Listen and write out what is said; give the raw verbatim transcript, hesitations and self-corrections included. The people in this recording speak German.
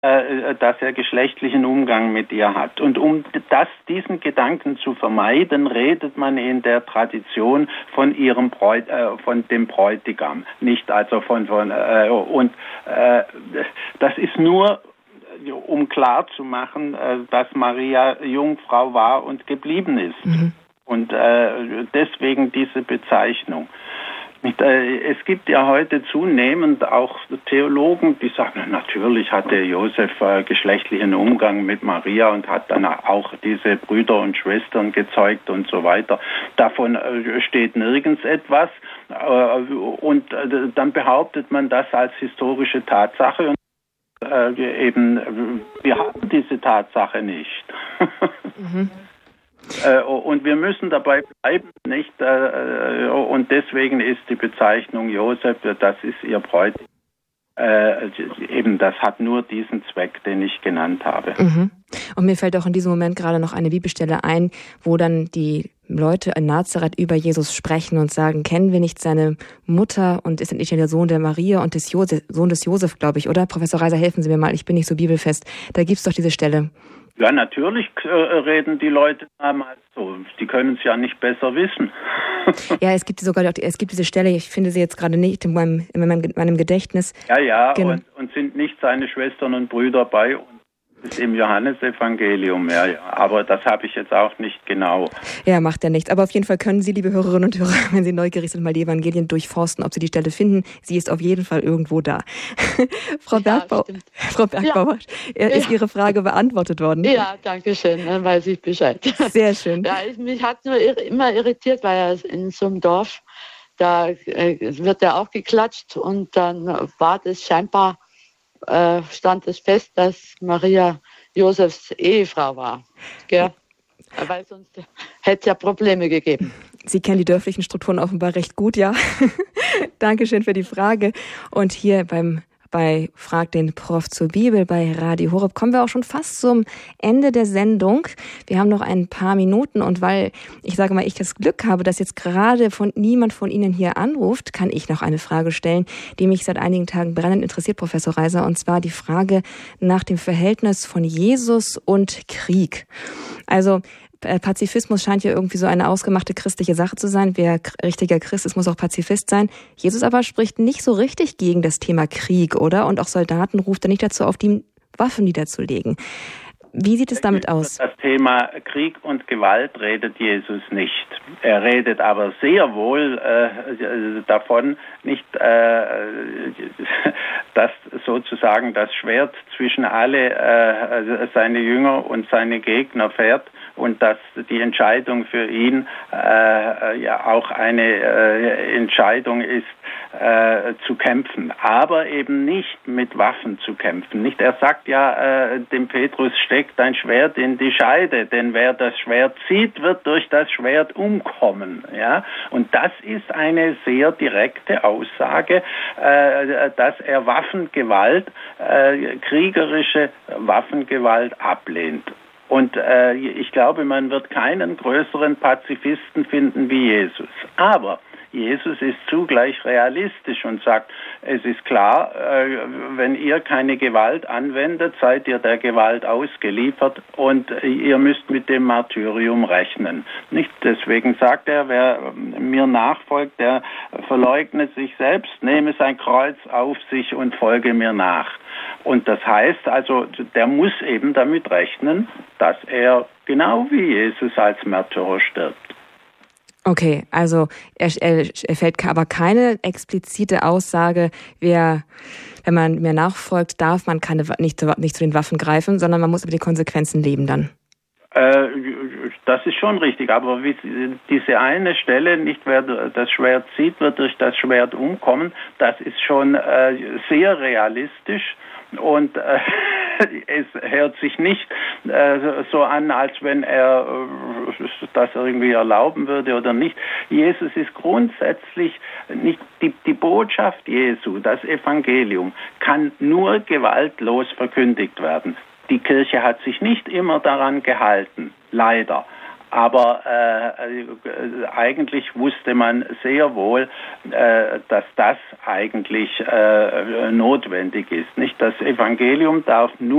äh, dass er geschlechtlichen Umgang mit ihr hat. Und um das, diesen Gedanken zu vermeiden, redet man in der Tradition von ihrem Bräut, äh, von dem Bräutigam, nicht also von, von äh, und äh, das ist nur, um klar zu machen, äh, dass Maria Jungfrau war und geblieben ist. Mhm. Und äh, deswegen diese Bezeichnung. Es gibt ja heute zunehmend auch Theologen, die sagen, natürlich hatte Josef äh, geschlechtlichen Umgang mit Maria und hat dann auch diese Brüder und Schwestern gezeugt und so weiter. Davon äh, steht nirgends etwas. Äh, und äh, dann behauptet man das als historische Tatsache. Und äh, eben, wir haben diese Tatsache nicht. Mhm. Und wir müssen dabei bleiben, nicht? Und deswegen ist die Bezeichnung Josef, das ist ihr Bräutigam, äh, eben das hat nur diesen Zweck, den ich genannt habe. Mhm. Und mir fällt auch in diesem Moment gerade noch eine Bibelstelle ein, wo dann die Leute in Nazareth über Jesus sprechen und sagen, kennen wir nicht seine Mutter und ist nicht der Sohn der Maria und des Josef, Sohn des Josef, glaube ich, oder? Professor Reiser, helfen Sie mir mal, ich bin nicht so bibelfest. Da gibt's doch diese Stelle. Ja, natürlich äh, reden die Leute damals so. Die können es ja nicht besser wissen. Ja, es gibt sogar es gibt diese Stelle, ich finde sie jetzt gerade nicht in meinem, in meinem, in meinem Gedächtnis. Ja, ja, genau. und, und sind nicht seine Schwestern und Brüder bei uns. Das ist im Johannesevangelium, ja, ja. Aber das habe ich jetzt auch nicht genau. Ja, macht ja nichts. Aber auf jeden Fall können Sie, liebe Hörerinnen und Hörer, wenn Sie neugierig sind, mal die Evangelien durchforsten, ob Sie die Stelle finden. Sie ist auf jeden Fall irgendwo da. Frau ja, Bergbau, Frau Bergbauer, ja. ist ja. Ihre Frage beantwortet worden? Ja, danke schön, dann weiß ich Bescheid. Sehr schön. Ja, ich, mich hat nur immer irritiert, weil er in so einem Dorf, da äh, wird er auch geklatscht und dann war das scheinbar Äh, stand es fest, dass Maria Josefs Ehefrau war. Gell? Weil sonst hätte es ja Probleme gegeben. Sie kennen die dörflichen Strukturen offenbar recht gut, ja. Dankeschön für die Frage. Und hier beim bei Frag den Prof zur Bibel bei Radio Horeb kommen wir auch schon fast zum Ende der Sendung. Wir haben noch ein paar Minuten und weil ich sage mal, ich das Glück habe, dass jetzt gerade von niemand von Ihnen hier anruft, kann ich noch eine Frage stellen, die mich seit einigen Tagen brennend interessiert, Professor Reiser, und zwar die Frage nach dem Verhältnis von Jesus und Krieg. Also Pazifismus scheint ja irgendwie so eine ausgemachte christliche Sache zu sein. Wer richtiger Christ ist, muss auch Pazifist sein. Jesus aber spricht nicht so richtig gegen das Thema Krieg, oder? Und auch Soldaten ruft er nicht dazu auf, die Waffen niederzulegen. Wie sieht es damit aus? Das Thema Krieg und Gewalt redet Jesus nicht. Er redet aber sehr wohl äh, davon, nicht, äh, dass sozusagen das Schwert zwischen alle äh, seine Jünger und seine Gegner fährt und dass die Entscheidung für ihn äh, ja auch eine äh, Entscheidung ist, äh, zu kämpfen, aber eben nicht mit Waffen zu kämpfen. Nicht, er sagt ja äh, dem Petrus, steck dein Schwert in die Scheide, denn wer das Schwert zieht, wird durch das Schwert umkommen. Ja, und das ist eine sehr direkte Aussage, äh, dass er Waffengewalt, äh, kriegerische Waffengewalt ablehnt. Und äh, ich glaube, man wird keinen größeren Pazifisten finden wie Jesus. Aber Jesus ist zugleich realistisch und sagt, es ist klar, äh, wenn ihr keine Gewalt anwendet, seid ihr der Gewalt ausgeliefert und ihr müsst mit dem Martyrium rechnen. Nicht deswegen sagt er, wer mir nachfolgt, der verleugne sich selbst, nehme sein Kreuz auf sich und folge mir nach. Und das heißt also, der muss eben damit rechnen, dass er genau wie Jesus als Märtyrer stirbt. Okay, also er, er, er fällt aber keine explizite Aussage, wer, wenn man mir nachfolgt, darf man keine, nicht, nicht zu den Waffen greifen, sondern man muss über die Konsequenzen leben dann. Äh, das ist schon richtig, aber wie, diese eine Stelle, nicht wer das Schwert zieht, wird durch das Schwert umkommen, das ist schon äh, sehr realistisch. Und äh, es hört sich nicht äh, so an, als wenn er äh, das irgendwie erlauben würde oder nicht. Jesus ist grundsätzlich nicht die, die Botschaft Jesu, das Evangelium, kann nur gewaltlos verkündigt werden. Die Kirche hat sich nicht immer daran gehalten, leider. Aber äh, eigentlich wusste man sehr wohl, äh, dass das eigentlich äh, notwendig ist. Nicht? Das Evangelium darf nur